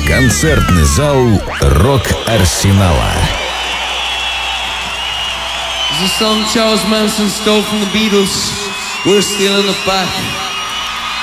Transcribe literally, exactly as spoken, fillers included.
Концертный зал Рок-Арсенала. It's a song Charles Manson stole from the Beatles. We're stealing it back.